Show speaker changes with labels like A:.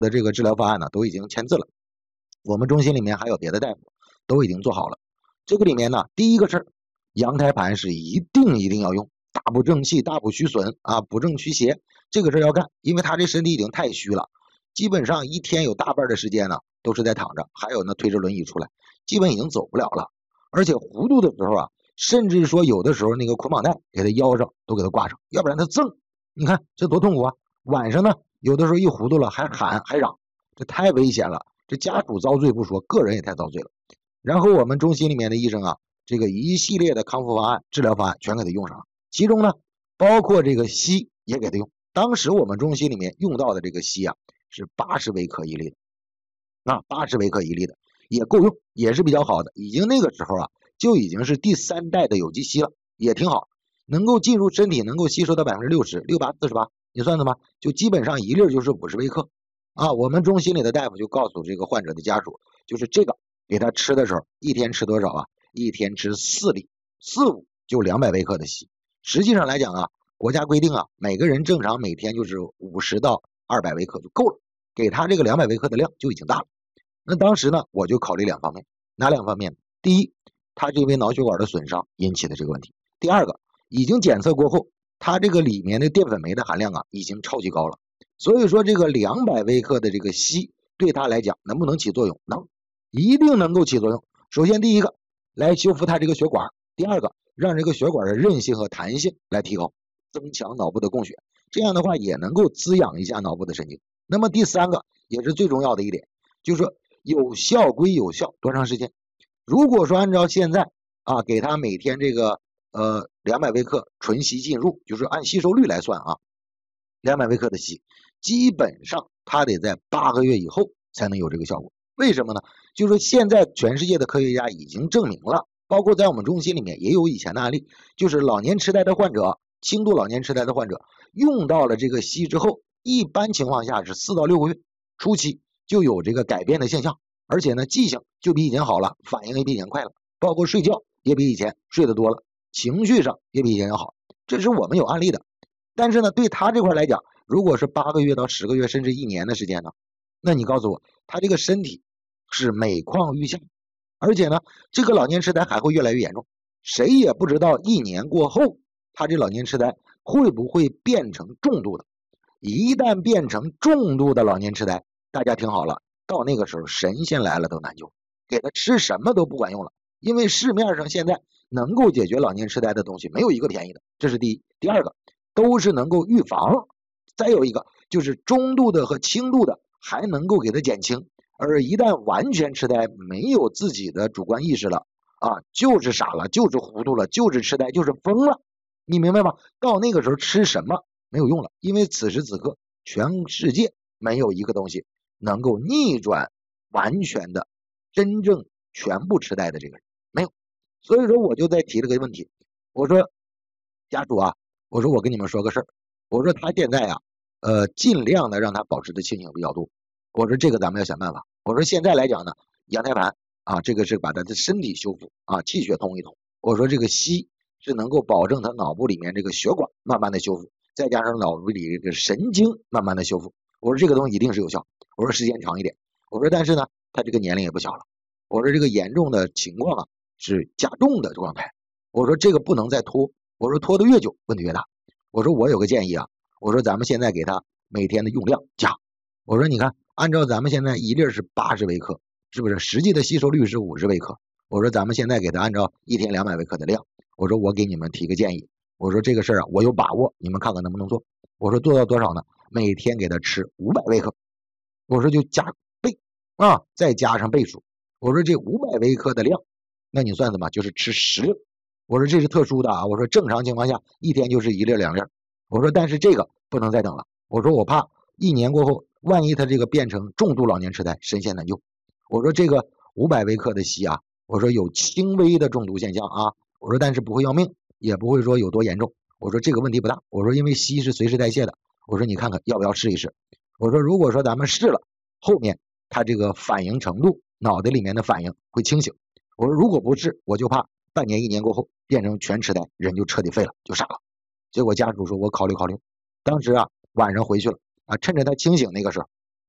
A: 的这个治疗方案呢都已经签字了，我们中心里面还有别的大夫都已经做好了。这个里面呢，第一个事儿，羊胎盘是一定要用，大补正气，大补虚损啊，补正驱邪，这个事儿要干，因为他这身体已经太虚了，基本上一天有大半的时间呢都是在躺着，还有呢推着轮椅出来，基本已经走不了了。而且糊涂的时候啊，甚至说有的时候那个捆绑带给他腰上都给他挂上，要不然他赠，你看这多痛苦啊！晚上呢，有的时候一糊涂了还喊还嚷，这太危险了。这家属遭罪不说，个人也太遭罪了。然后我们中心里面的医生啊，这个一系列的康复方案、治疗方案全给他用上了，其中呢，包括这个硒也给他用。当时我们中心里面用到的这个硒啊，是80微克一粒的，80微克一粒的也够用，也是比较好的。已经那个时候啊，就已经是第3代的有机硒了，也挺好，能够进入身体，能够吸收到60%，68%，48%，你算算吧，就基本上一粒就是50微克啊。我们中心里的大夫就告诉这个患者的家属，就是这个给他吃的时候，一天吃多少啊？一天吃4粒，4、5就200微克的硒。实际上来讲啊，国家规定啊，每个人正常每天就是50到200微克就够了，给他这个200微克的量就已经大了。那当时呢，我就考虑2方面，哪2方面？第一，他是因为脑血管的损伤引起的这个问题；第二个，已经检测过后，他这个里面的淀粉酶的含量啊，已经超级高了。所以说，这个200微克的这个硒对他来讲能不能起作用？能，一定能够起作用。首先，第一个，来修复他这个血管；第二个，让这个血管的韧性和弹性来提高，增强脑部的供血。这样的话，也能够滋养一下脑部的神经。那么第三个，也是最重要的一点，就是说有效归有效，多长时间？如果说按照现在啊，给他每天这个200微克纯硒进入，就是按吸收率来算啊，200微克的硒，基本上他得在8个月以后才能有这个效果。为什么呢？就是说现在全世界的科学家已经证明了，包括在我们中心里面也有以前的案例，就是老年痴呆的患者，轻度老年痴呆的患者用到了这个硒之后，一般情况下是4到6个月，初期就有这个改变的现象，而且呢记性就比以前好了，反应也比以前快了，包括睡觉也比以前睡得多了，情绪上也比以前要好，这是我们有案例的。但是呢，对他这块来讲，如果是8个月到10个月甚至1年的时间呢，那你告诉我，他这个身体是每况愈下，而且呢，这个老年痴呆还会越来越严重，谁也不知道1年过后，他这老年痴呆会不会变成重度的。一旦变成重度的老年痴呆，大家听好了，到那个时候神仙来了都难救，给他吃什么都不管用了，因为市面上现在能够解决老年痴呆的东西没有一个便宜的，这是第一。第二个，都是能够预防，再有一个就是中度的和轻度的还能够给他减轻，而一旦完全痴呆，没有自己的主观意识了啊，就是傻了，就是糊涂了，就是痴呆，就是疯了，你明白吗？到那个时候吃什么没有用了，因为此时此刻全世界没有一个东西能够逆转完全的真正全部痴呆的这个人，没有。所以说我就在提了个问题，我说家属啊，我说我跟你们说个事儿，我说他现在啊尽量的让他保持的清醒比较多，我说这个咱们要想办法。我说现在来讲呢，羊胎盘啊，这个是把他的身体修复啊，气血通一通。我说这个硒是能够保证他脑部里面这个血管慢慢的修复，再加上脑部里这个神经慢慢的修复。我说这个东西一定是有效。我说时间长一点。我说但是呢，他这个年龄也不小了。我说这个严重的情况啊是加重的状态。我说这个不能再拖。我说拖得越久问题越大。我说我有个建议啊，我说咱们现在给他每天的用量加。我说你看，按照咱们现在一粒是80微克，是不是？实际的吸收率是50微克。我说咱们现在给他按照一天200微克的量。我说我给你们提个建议。我说这个事儿啊，我有把握，你们看看能不能做。我说做到多少呢？每天给他吃500微克。我说就加倍啊，再加上倍数。我说这500微克的量，那你算算吧，就是吃10粒。我说这是特殊的啊，我说正常情况下一天就是1粒2粒。我说但是这个不能再等了。我说我怕1年过后，万一他这个变成重度老年痴呆，神仙难救。我说这个500微克的硒啊，我说有轻微的中毒现象啊，我说但是不会要命，也不会说有多严重。我说这个问题不大。我说因为硒是随时代谢的。我说你看看要不要试一试。我说如果说咱们试了，后面他这个反应程度，脑袋里面的反应会清醒。我说如果不是，我就怕半年1年过后变成全痴呆，人就彻底废了，就傻了。结果家属说我考虑考虑。当时啊晚上回去了啊，趁着他清醒那个时候，